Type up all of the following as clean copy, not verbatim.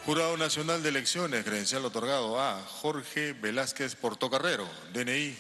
Jurado Nacional de Elecciones, credencial otorgado a Jorge Velázquez Portocarrero, DNI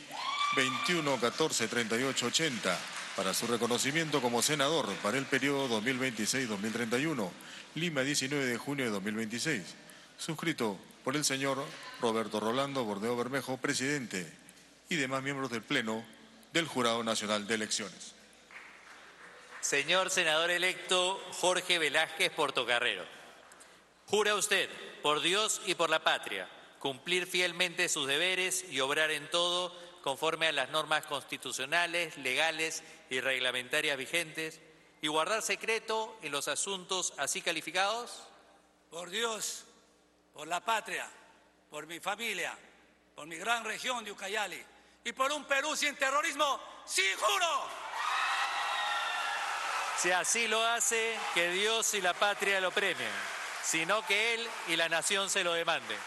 21143880, para su reconocimiento como senador para el periodo 2026-2031, Lima, 19 de junio de 2026, suscrito por el señor Roberto Rolando Bordeo Bermejo, presidente, y demás miembros del Pleno del Jurado Nacional de Elecciones. Señor senador electo Jorge Velázquez Portocarrero, ¿jura usted, por Dios y por la patria, cumplir fielmente sus deberes y obrar en todo conforme a las normas constitucionales, legales y reglamentarias vigentes, y guardar secreto en los asuntos así calificados? Por Dios, por la patria, por mi familia, por mi gran región de Ucayali y por un Perú sin terrorismo, ¡sí, juro! Si así lo hace, que Dios y la patria lo premien, sino que él y la nación se lo demanden.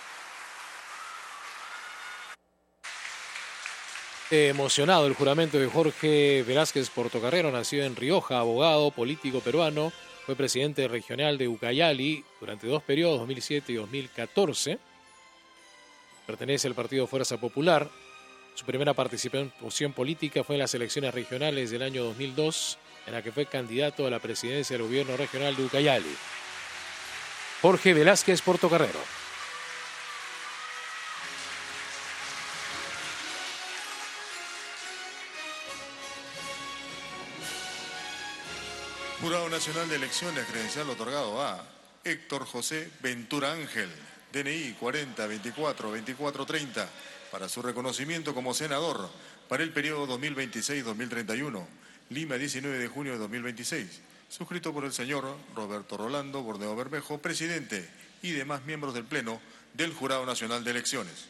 Emocionado el juramento de Jorge Velázquez Portocarrero, nacido en Rioja, abogado, político peruano, fue presidente regional de Ucayali durante 2 periodos, 2007 y 2014. Pertenece al partido Fuerza Popular. Su primera participación política fue en las elecciones regionales del año 2002, en la que fue candidato a la presidencia del gobierno regional de Ucayali. Jorge Velázquez Portocarrero. Jurado Nacional de Elecciones, credencial otorgado a Héctor José Ventura Ángel, DNI 40242430, para su reconocimiento como senador para el periodo 2026-2031, Lima, 19 de junio de 2026, suscrito por el señor Roberto Rolando Bordeo Bermejo, presidente, y demás miembros del Pleno del Jurado Nacional de Elecciones.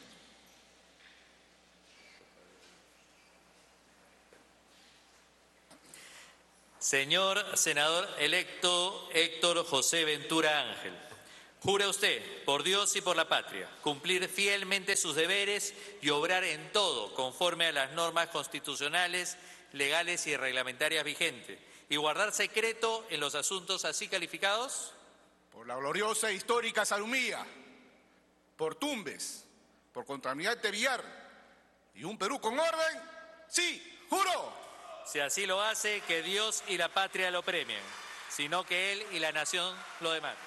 Señor senador electo Héctor José Ventura Ángel, ¿jura usted, por Dios y por la patria, cumplir fielmente sus deberes y obrar en todo conforme a las normas constitucionales, legales y reglamentarias vigentes, y guardar secreto en los asuntos así calificados? Por la gloriosa e histórica Salumía, por Tumbes, por Contralmirante Villar y un Perú con orden, sí, juro. Si así lo hace, que Dios y la patria lo premien, sino que él y la nación lo demanden.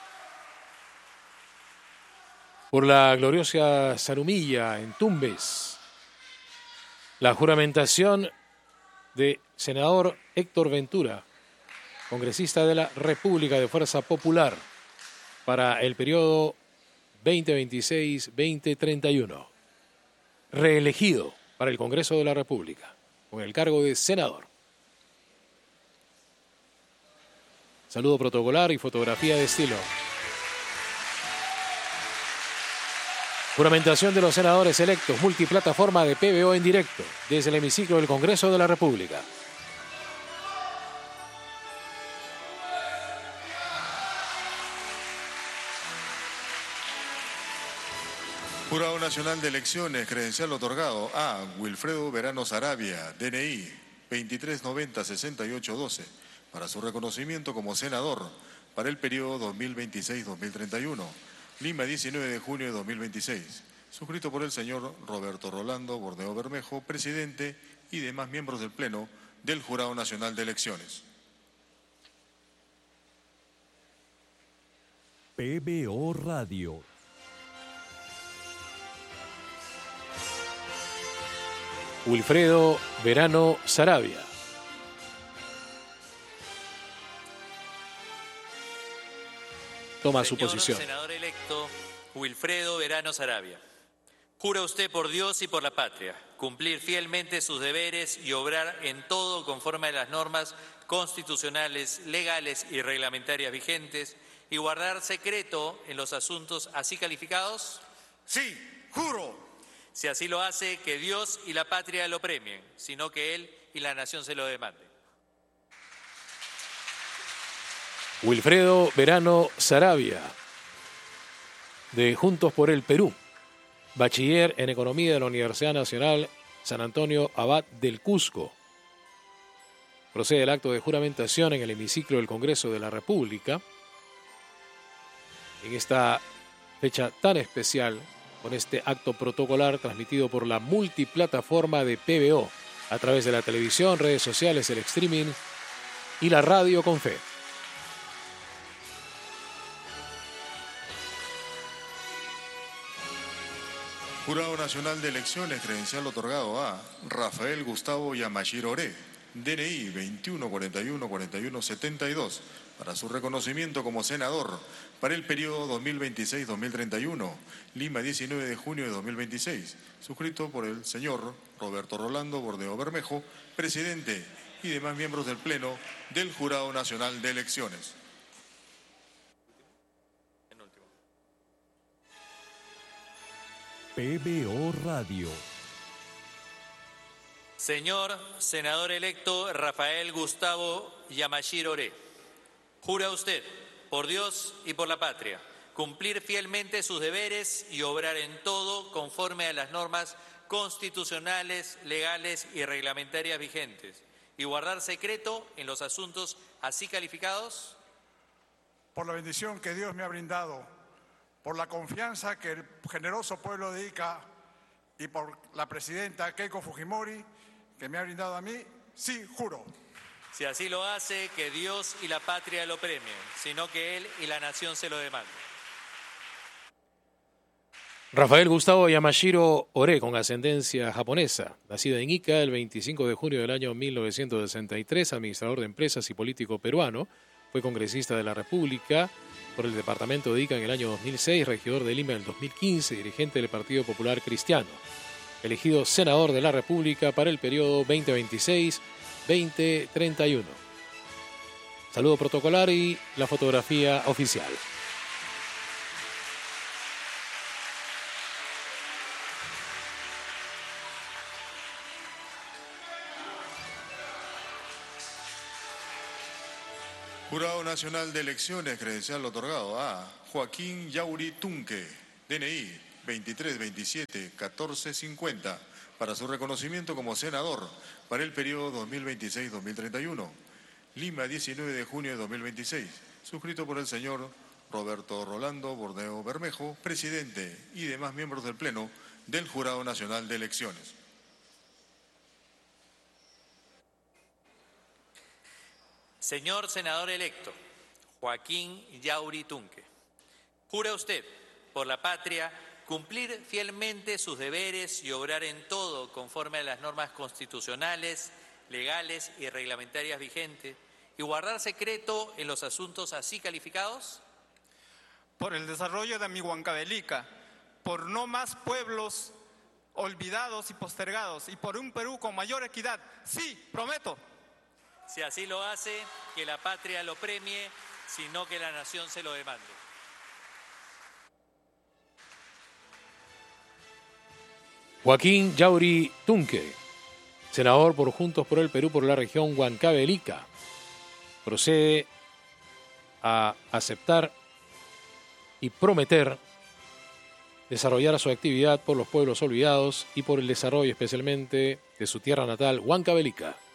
Por la gloriosa Zarumilla en Tumbes, la juramentación de senador Héctor Ventura, congresista de la República de Fuerza Popular, para el periodo 2026-2031, reelegido para el Congreso de la República, con el cargo de senador. Saludo protocolar y fotografía de estilo. Juramentación de los senadores electos, multiplataforma de PBO en directo, desde el hemiciclo del Congreso de la República. Jurado Nacional de Elecciones, credencial otorgado a Wilfredo Verano Sarabia, DNI 2390-6812, para su reconocimiento como senador para el periodo 2026-2031, Lima, 19 de junio de 2026, suscrito por el señor Roberto Rolando Bordeo Bermejo, presidente, y demás miembros del Pleno del Jurado Nacional de Elecciones. PBO Radio. Wilfredo Verano Sarabia. Toma su posición. Senador electo Wilfredo Verano Sarabia, ¿jura usted por Dios y por la patria cumplir fielmente sus deberes y obrar en todo conforme a las normas constitucionales, legales y reglamentarias vigentes, y guardar secreto en los asuntos así calificados? Sí, juro. Si así lo hace, que Dios y la patria lo premien, sino que él y la nación se lo demanden. Wilfredo Verano Sarabia, de Juntos por el Perú, bachiller en Economía de la Universidad Nacional San Antonio Abad del Cusco. Procede el acto de juramentación en el hemiciclo del Congreso de la República. En esta fecha tan especial con este acto protocolar transmitido por la multiplataforma de PBO a través de la televisión, redes sociales, el streaming y la radio con fe. Jurado Nacional de Elecciones, credencial otorgado a Rafael Gustavo Yamashiro Oré, DNI 21414172, para su reconocimiento como senador para el periodo 2026-2031, Lima, 19 de junio de 2026, suscrito por el señor Roberto Rolando Bordeo Bermejo, presidente y demás miembros del Pleno del Jurado Nacional de Elecciones. PBO Radio. Señor senador electo Rafael Gustavo Yamashiro Oré, jura usted, por Dios y por la patria, cumplir fielmente sus deberes y obrar en todo conforme a las normas constitucionales, legales y reglamentarias vigentes, y guardar secreto en los asuntos así calificados? Por la bendición que Dios me ha brindado, por la confianza que el generoso pueblo de Ica y por la presidenta Keiko Fujimori que me ha brindado a mí, sí, juro. Si así lo hace, que Dios y la patria lo premien, sino que él y la nación se lo demanden. Rafael Gustavo Yamashiro Oré, con ascendencia japonesa, nacido en Ica el 25 de junio del año 1963, administrador de empresas y político peruano, fue congresista de la República por el departamento de Ica en el año 2006, regidor de Lima en el 2015, dirigente del Partido Popular Cristiano, elegido senador de la República para el periodo 2026-2031. Saludo protocolar y la fotografía oficial. Jurado Nacional de Elecciones, credencial otorgado a Joaquín Yauri Tunque, DNI 2327-1450, para su reconocimiento como senador para el periodo 2026-2031, Lima, 19 de junio de 2026, suscrito por el señor Roberto Rolando Bordeo Bermejo, presidente y demás miembros del Pleno del Jurado Nacional de Elecciones. Señor senador electo Joaquín Yauri Tunque, jura usted, por la patria, cumplir fielmente sus deberes y obrar en todo conforme a las normas constitucionales, legales y reglamentarias vigentes, y guardar secreto en los asuntos así calificados? Por el desarrollo de mi Huancavelica, por no más pueblos olvidados y postergados, y por un Perú con mayor equidad. Sí, prometo. Si así lo hace, que la patria lo premie, sino que la nación se lo demande. Joaquín Yauri Tunque, senador por Juntos por el Perú por la región Huancavelica, procede a aceptar y prometer desarrollar su actividad por los pueblos olvidados y por el desarrollo especialmente de su tierra natal, Huancavelica.